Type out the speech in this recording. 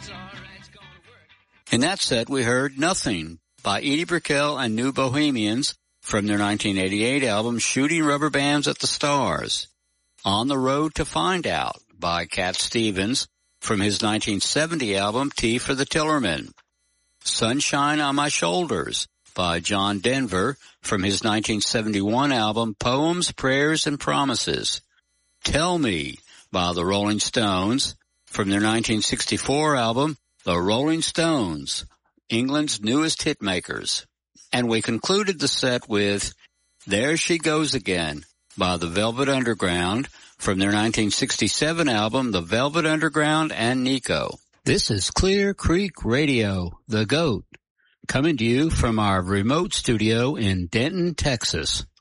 In that set, we heard Nothing by Edie Brickell and New Bohemians from their 1988 album Shooting Rubber Bands at the Stars. On the Road to Find Out by Cat Stevens from his 1970 album Tea for the Tillerman. Sunshine on My Shoulders by John Denver from his 1971 album Poems, Prayers, and Promises. Tell Me by the Rolling Stones from their 1964 album The Rolling Stones, England's newest hitmakers. And we concluded the set with There She Goes Again by the Velvet Underground from their 1967 album The Velvet Underground and Nico. This is Clear Creek Radio, The Goat, coming to you from our remote studio in Denton, Texas.